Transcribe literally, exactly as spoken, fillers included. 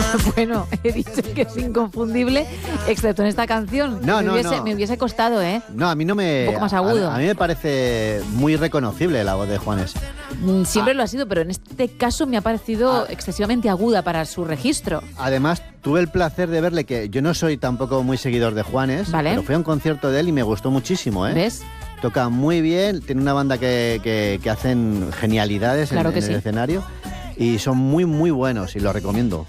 Bueno, he dicho que es inconfundible, excepto en esta canción. No, me, no, hubiese, no. me hubiese costado, ¿eh? No, a mí no me... Un poco más agudo. A, a mí me parece muy reconocible la voz de Juanes. Mm, Siempre Ah. lo ha sido, pero en este caso me ha parecido Ah. excesivamente aguda para su registro. Además, tuve el placer de verle, que yo no soy tampoco muy seguidor de Juanes, Vale. pero fui a un concierto de él y me gustó muchísimo, ¿eh? ¿Ves? Toca muy bien, tiene una banda que, que, que hacen genialidades Claro en, que en sí. el escenario y son muy, muy buenos y los recomiendo.